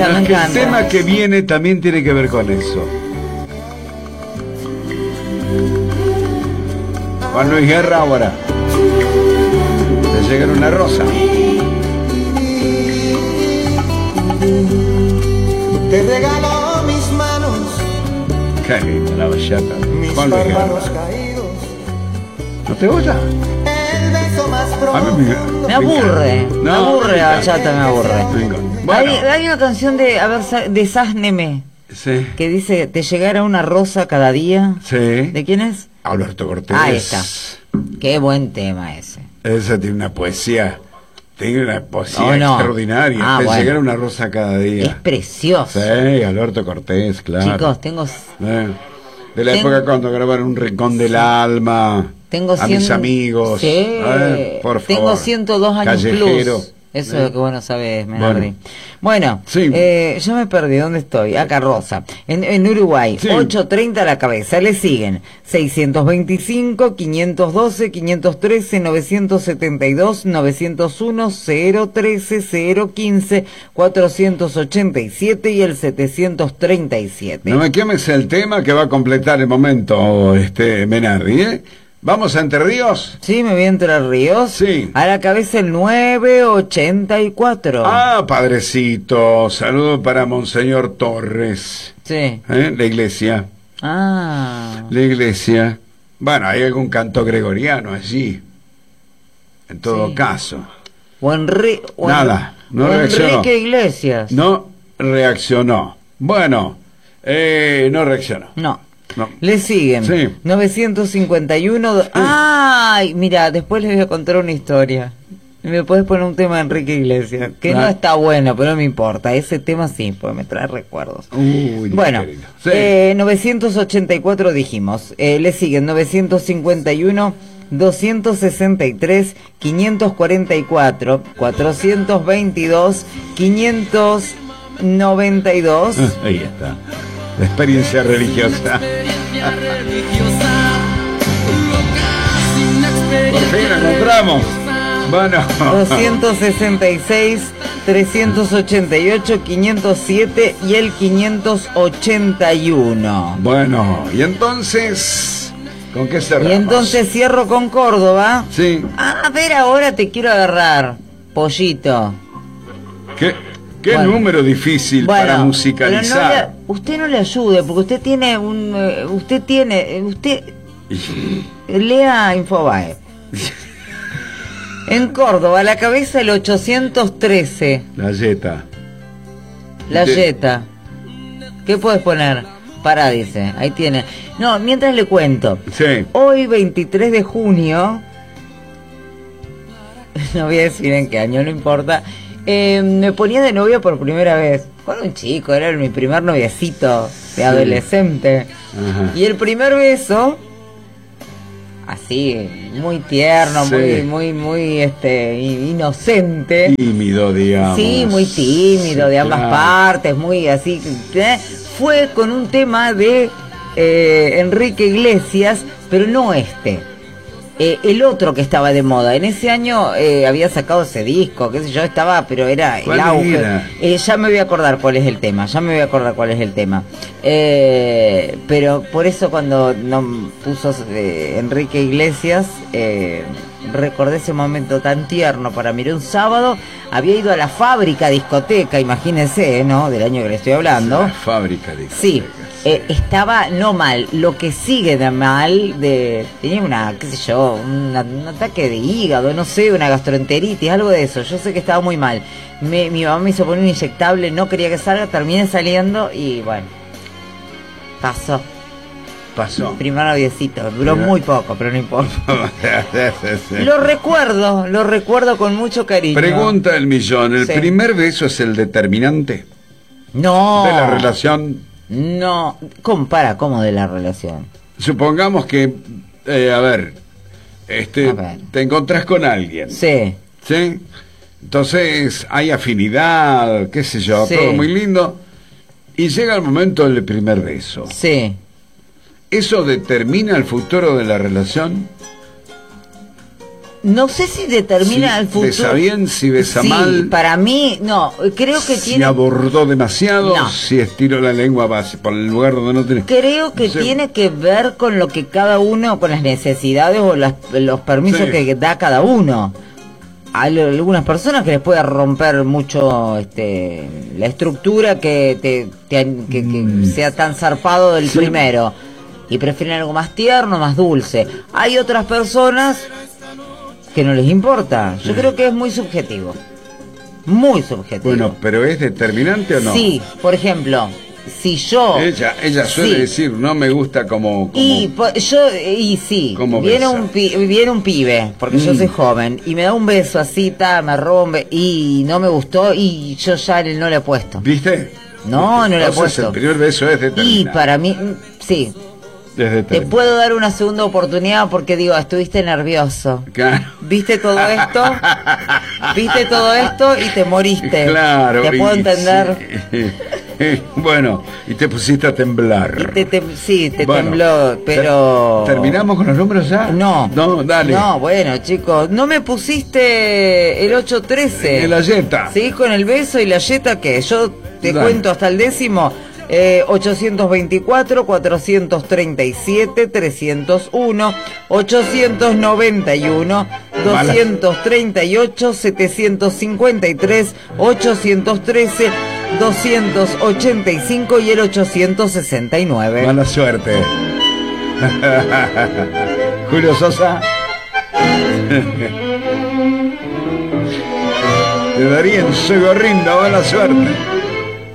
Es que el tema que viene también tiene que ver con eso. Juan Luis Guerra ahora. Le llegaron una rosa. Te regalo mis manos. Qué linda la bachata. Mis Juan Luis Guerra. párpados caídos. ¿No te gusta? El beso más A mí profundo. Me aburre, No, me aburre la venga. bachata, me aburre. Venga. Bueno, Hay una canción de, a ver, de Sázneme, sí, que dice, te llegará una rosa cada día. sí. ¿De quién es? Alberto Cortés. Ahí está. Qué buen tema ese. Esa tiene una poesía. Tiene una poesía No, no. extraordinaria. Ah, Te bueno. llegará una rosa cada Es día. precioso. Sí, Alberto Cortés, claro. Chicos, tengo De la Ten- época cuando grabaron Un Rincón del Alma. A mis amigos. Sí, Por favor. tengo 102 años Callejero. plus. Eso es lo que vos no sabés, Menardi. Bueno, Sí. yo me perdí. ¿Dónde estoy? Acá, Rosa. En Uruguay, Sí. 8.30 a la cabeza. Le siguen 625, 512, 513, 972, 901, 013, 015, 487 y el 737. No me quemes el tema que va a completar el momento, Menardi, ¿eh? ¿Vamos a Entre Ríos? Sí, me voy a Entre Ríos. Sí. A la cabeza el 984. Ah, padrecito. Saludo para Monseñor Torres. Sí. La iglesia. Ah. La iglesia. Bueno, hay algún canto gregoriano allí. En todo Sí. caso. Nada, no o reaccionó. Enrique Iglesias. No reaccionó. Bueno, no reaccionó. No. No. Le siguen. Sí. 951. Ay, mira, después les voy a contar una historia. Me puedes poner un tema de Enrique Iglesias, que no está bueno, pero no me importa. Ese tema sí, porque me trae recuerdos. Uy, Bueno, querido. Sí. 984 dijimos. Le siguen 951, 263, 544, 422, 592. Ahí está. La experiencia religiosa. Por fin la encontramos. Bueno. 266, 388, 507 y el 581. Bueno, y entonces, ¿con qué cerramos? Y entonces cierro con Córdoba. Sí. A ver, ahora te quiero agarrar, pollito. ¿Qué Bueno. número difícil para Pero musicalizar? usted no le ayude, porque usted tiene usted lea Infobae. En Córdoba, a la cabeza el 813. La Jetta. La De- Jetta. ¿Qué puedes poner? Pará, dice. Ahí tiene. No, mientras le cuento. Sí. Hoy, 23 de junio, no voy a decir en qué año, no importa, me ponía de novia por primera vez. Cuando un chico, era mi primer noviecito de adolescente. Ajá. Y el primer beso, así, muy tierno, Sí. muy inocente. Tímido, digamos. Sí, muy tímido, Sí, de ambas claro. partes, muy así. Fue con un tema de Enrique Iglesias, pero no el otro que estaba de moda. En ese año había sacado ese disco, qué sé yo, estaba, pero era el ¿Cuál auge. era? Ya me voy a acordar cuál es el tema, pero por eso cuando no puso Enrique Iglesias, recordé ese momento tan tierno para mí. Era un sábado, había ido a la Fábrica Discoteca, imagínense, ¿no? Del año que le estoy hablando. La fábrica de Sí, estaba no mal, lo que sigue de mal, tenía una, qué sé yo, un ataque de hígado, no sé, una gastroenteritis, algo de eso. Yo sé que estaba muy mal. Mi mamá me hizo poner un inyectable, no quería que salga, terminé saliendo y bueno, pasó. Primer noviecito, duró Mira. muy poco, pero no importa. Sí. Lo recuerdo con mucho cariño. Pregunta del millón, ¿el Sí. primer beso es el determinante No. de la relación? No, compara, ¿cómo de la relación? Supongamos que, a ver, A ver. te encontrás con alguien, Sí, ¿sí? Entonces hay afinidad, qué sé yo, Sí. todo muy lindo, y llega el momento del primer beso. sí. ¿Eso determina el futuro de la relación? No sé si determina el futuro. Besa bien, si besa Sí, mal. para mí, no, creo que Si tiene... abordó demasiado, No. si estiró la lengua por el lugar donde no tiene. Creo que Sí. tiene que ver con lo que cada uno, con las necesidades o los permisos Sí. que da cada uno. Hay algunas personas que les puede romper mucho la estructura que sea tan zarpado del Sí. primero y prefieren algo más tierno, más dulce. Hay otras personas que no les importa. Yo creo que es muy subjetivo. Muy subjetivo. Bueno, pero ¿es determinante o no? Sí, por ejemplo, si yo... Ella suele Sí. decir, no me gusta como Y sí, ¿Cómo viene besa? viene un pibe, porque yo soy joven, y me da un beso así, me rompe, y no me gustó, y yo ya no le he puesto. ¿Viste? No le he Entonces, puesto. el primer beso es determinante. Y para mí, sí, Es te determinante. puedo dar una segunda oportunidad porque digo, estuviste nervioso. Claro. ¿Viste todo esto? ¿Viste todo esto? Y te moriste. Claro. Te puedo entender. Sí. Bueno, y te pusiste a temblar. Sí, te Bueno, tembló, pero... ¿Terminamos con los números ya? No. No, dale. No, bueno, chicos, no me pusiste el 813. En la yeta. ¿Sí? Con el beso y la yeta, que yo te Dale. cuento hasta el décimo. 824, 437, 301, 891, 238, 753, 813, 285 y el 869. Mala suerte. Julio Sosa. Te daría en su gorrindo, mala suerte.